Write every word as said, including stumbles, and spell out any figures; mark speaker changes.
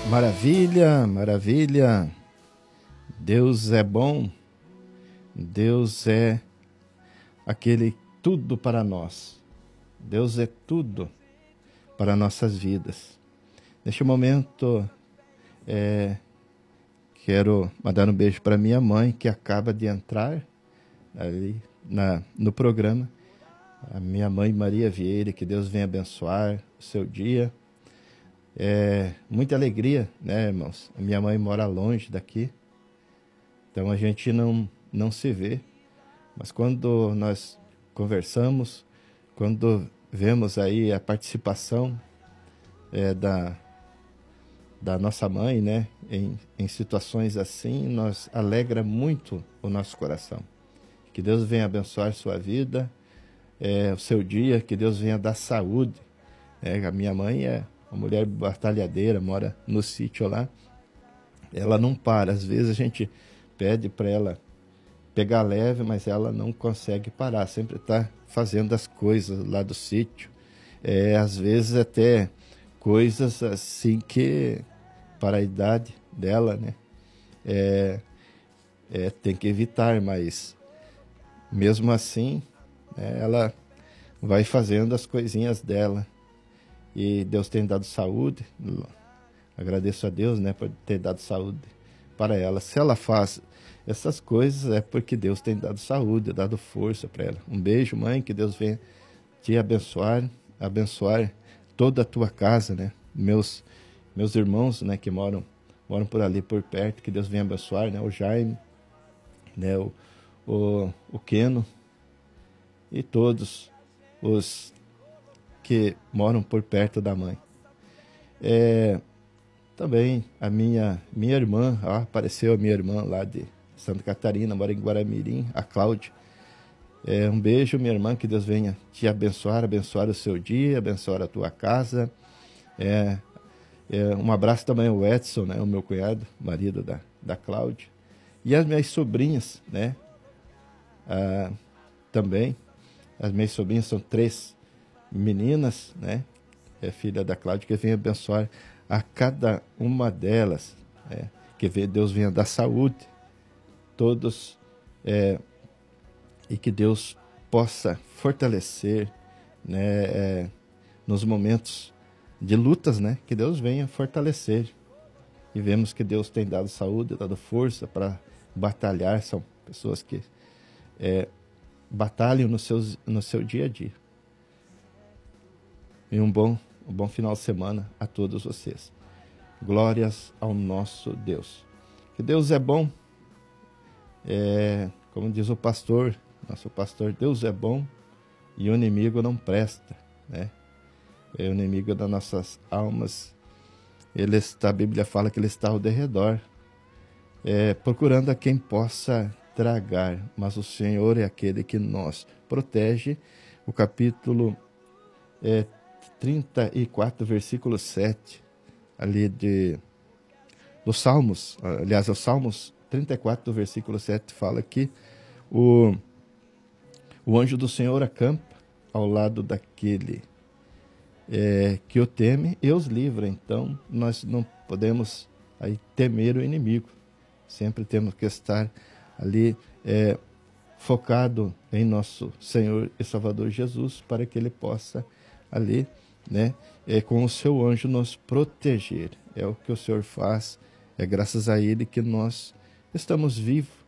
Speaker 1: Maravilha, maravilha. Deus é bom. Deus é aquele tudo para nós. Deus é tudo para nossas vidas. Neste momento, é, quero mandar um beijo para minha mãe, que acaba de entrar ali na, no programa. A minha mãe Maria Vieira, que Deus venha abençoar o seu dia. É muita alegria, né, irmãos? A minha mãe mora longe daqui, então a gente não, não se vê. Mas quando nós conversamos, quando vemos aí a participação é, da, da nossa mãe, né, em, em situações assim, nós alegra muito o nosso coração. Que Deus venha abençoar sua vida, é, o seu dia, que Deus venha dar saúde. É, a minha mãe é uma mulher batalhadeira, mora no sítio lá. Ela não para. Às vezes a gente pede para ela pegar leve, mas ela não consegue parar. Sempre está fazendo as coisas lá do sítio. É, às vezes até coisas assim que, para a idade dela, né, é, é, tem que evitar, mas mesmo assim, né, ela vai fazendo as coisinhas dela. E Deus tem dado saúde, agradeço a Deus, né, por ter dado saúde para ela. Se ela faz essas coisas, é porque Deus tem dado saúde, dado força para ela. Um beijo, mãe, que Deus venha te abençoar, abençoar toda a tua casa, né, meus, meus irmãos, né, que moram, moram por ali, por perto, que Deus venha abençoar, né, o Jaime, né, o, o, o Keno e todos os que moram por perto da mãe. É, também a minha, minha irmã, ó, apareceu a minha irmã lá de Santa Catarina, mora em Guaramirim, a Cláudia. É, um beijo, minha irmã, que Deus venha te abençoar, abençoar o seu dia, abençoar a tua casa. É, é, um abraço também ao Edson, né, o meu cunhado, marido da, da Cláudia. E as minhas sobrinhas, né, ah, também. As minhas sobrinhas são três meninas, né? É filha da Cláudia, que venha abençoar a cada uma delas, né? Que Deus venha dar saúde, todos, é, e que Deus possa fortalecer, né? É, nos momentos de lutas, né? Que Deus venha fortalecer. E vemos que Deus tem dado saúde, dado força para batalhar. São pessoas que é, batalham no, seus, no seu dia a dia. E um bom, um bom final de semana a todos vocês. Glórias ao nosso Deus. Que Deus é bom. É, como diz o pastor, nosso pastor, Deus é bom e o inimigo não presta, né? É o inimigo das nossas almas. Ele está, a Bíblia fala que ele está ao derredor, é, procurando a quem possa tragar, mas o Senhor é aquele que nos protege. O capítulo é, trinta e quatro, versículo sete, ali de, dos Salmos, aliás, os Salmos trinta e quatro, versículo sete, fala que o, o anjo do Senhor acampa ao lado daquele é, que o teme e os livra. Então, nós não podemos aí temer o inimigo. Sempre temos que estar ali é, focado em nosso Senhor e Salvador Jesus, para que Ele possa ali, né, é, com o seu anjo nos proteger. É o que o Senhor faz, é graças a Ele que nós estamos vivos,